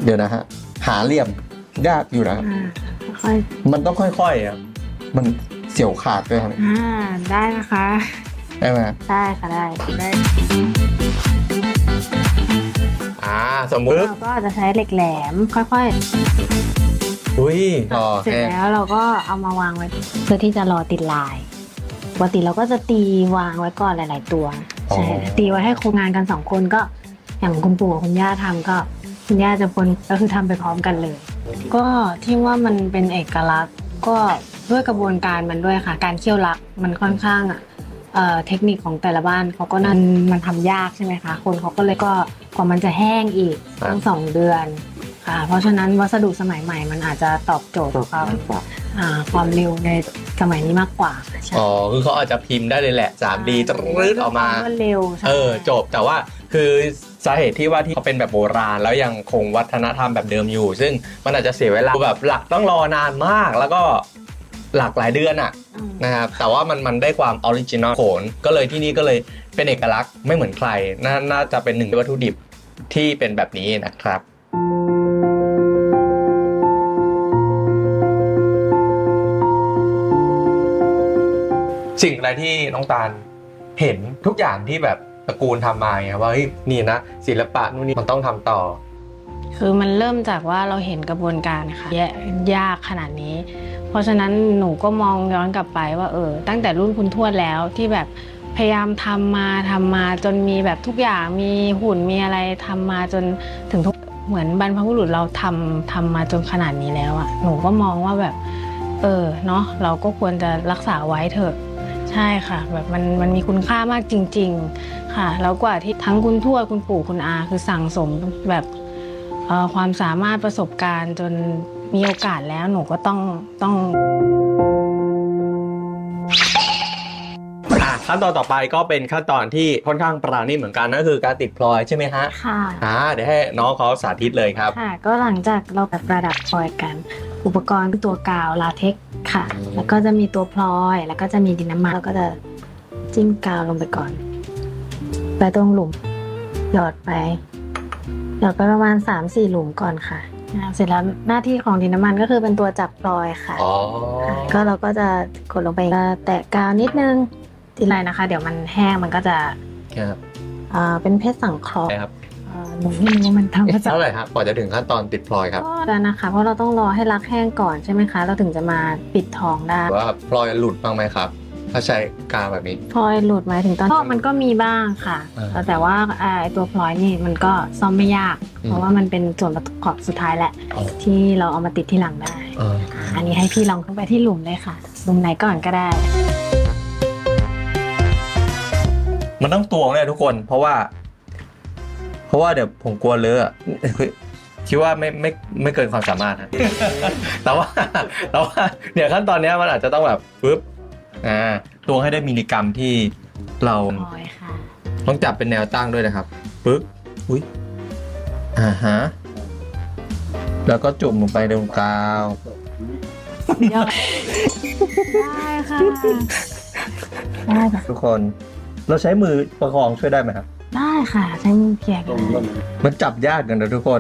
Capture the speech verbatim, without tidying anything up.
เดี๋ยวนะฮะหาเหลี่ยมยากอยู่นะอ่าค่อยมันต้องค่อยๆอ่ะมันเสียวขาดด้วยครับอ่าได้นะคะได้ไหมได้ค่ะได้ได้อ่าสมมุติเราก็จะใช้เหล็กแหลมค่อยอุ้ยรอๆเสร็จแค่แล้วเราก็เอามาวางไว้เพื่อที่จะรอติดลายปกติเราก็จะตีวางไว้ก่อนหลาย ๆ ตัวใช่ตีไว้ให้โครงงานกันสองคนก็อย่างคุณปู่กับคุณย่าทำก็คุณย่าจะคนก็คือทำไปพร้อมกันเลย ก็ที่ว่ามันเป็นเอกลักษณ์ก็ด้วยกระบวนการมันด้วยค่ะ การเคี่ยวลักมันค่อนข้างอ่ะเอ่อเทคนิคของแต่ละบ้านเขาก็นั่นมันทำยากใช่ไหมคะคนเขาก็เลยก็กว่ามันจะแห้งอีกต้องสองเดือนค่ะเพราะฉะนั้นวัสดุสมัยใหม่มันอาจจะตอบโจทย์ความอ่าความเร็วในสมัยนี้มากกว่าใช่อ๋อคือเขาอาจจะพิมพ์ได้เลยแหละ ทรี ดี ตรืดออกมารวดเร็วใช่เออจบแต่ว่าคือสาเหตุที่ว่าที่เขาเป็นแบบโบราณแล้วยังคงวัฒนธรรมแบบเดิมอยู่ ซึ่งมันอาจจะเสียเวลาแบบหลักต้องรอนานมากแล้วก็หลักหลายเดือนอะอืมนะครับแต่ว่ามันมันได้ความออริจินอลโขนก็เลยที่นี่ก็เลยเป็นเอกลักษณ์ไม่เหมือนใครน่าน่าจะเป็นหนึ่งในวัตถุดิบที่เป็นแบบนี้นะครับสิ่งอะไรที่น้องตาลเห็นทุกอย่างที่แบบตระกูลทำมาไงว่าเฮ้ยนี่นะศิลปะนู่นนี่มันต้องทำต่อคือมันเริ่มจากว่าเราเห็นกระบวนการค่ะแยยากขนาดนี้ เพราะฉะนั้นหนูก็มองย้อนกลับไปว่าเออตั้งแต่รุ่นคุณทวดแล้วที่แบบพยายามทำมาทำมาจนมีแบบทุกอย่างมีหุ่นมีอะไรทำมาจนถึงทุกเหมือนบรรพบุรุษเราทำทำมาจนขนาดนี้แล้วอ่ะหนูก็มองว่าแบบเออเนาะเราก็ควรจะรักษาไว้เถอะใช่ค่ะแบบมันมันมีคุณค่ามากจริงๆค่ะแล้วกว่าที่ทั้งคุณทวดคุณปู่คุณอาคือสั่งสมแบบเอ่อความสามารถประสบการณ์จนมีโอกาสแล้วหนูก็ต้องต้องอ่ะขั้นตอนต่อไปก็เป็นขั้นตอนที่ค่อนข้างปราณีตเหมือนกันนั่นคือการติดพลอยใช่ไหมฮะค่ะอ่าเดี๋ยวให้น้องเขาสาธิตเลยครับค่ะก็หลังจากเราแบบประดับพลอยกัน อุปกรณ์คือตัวกาวลาเท็กซ์ค่ะอืมแล้วก็จะมีตัวพลอยแล้วก็จะมีดินน้ำมันแล้วก็จะจิ้มกาวลงไปก่อน ไปตรงหลุมหยอดไปหยอดไปประมาณ สามสี่ หลุมก่อนค่ะอ่าเสร็จแล้วหน้าที่ของดินน้ำมันก็คือเป็นตัวจับพลอยค่ะอ๋อค่ะก็เราก็จะกดลงไปแตะกาวนิดนึงทีไรนะคะ เดี๋ยวมันแห้งมันก็จะครับอ่าเป็นเพชรสังเคราะห์ใช่ครับอ่าหนูไม่รู้ว่ามันทำมาจากเท่าไหร่ครับก่อนจะถึงขั้นตอนติดพลอยครับก็แล้วนะคะเพราะเราต้องรอให้รักแห้งก่อนใช่ไหมคะ เราถึงจะมาปิดทองได้ว่าพลอยหลุดบ้างไหมครับ ถ้าใช้กาวแบบนี้พลอยหลุดหมายถึงตอนก็มันก็มีบ้างค่ะอ่าแต่ว่าอ่าไอ้ตัวพลอยนี่มันก็ซ่อมไม่ยากอืมเพราะว่ามันเป็นส่วนประกอบสุดท้ายแหละอ๋อที่เราเอามาติดที่หลังได้อ่าอันนี้ให้พี่ลองขึ้นไปที่หลุมเลยค่ะหลุมไหนก่อนก็ได้มันต้องตวงเลยทุกคน เพราะว่า เพราะว่าเดี๋ยวผมกลัวเลอะ คิดว่าไม่ไม่ไม่เกินความสามารถนะ แต่ว่าแต่ว่าเดี๋ยวขั้นตอนเนี้ยมันอาจจะต้องแบบปึ๊บอ่าตวงให้ได้มิลลิกรัมที่เราพลอยค่ะต้องจับเป็นแนวตั้งด้วยนะครับปึ๊บอุ้ยอ่าฮะแล้วก็จุ่มลงไปตรงกาวยอดได้ค่ะได้ค่ะทุกคน เราใช้มือประคองช่วยได้ไหมครับได้ค่ะใช้มือเกี่ยกันมันจับยากกันนะทุกคน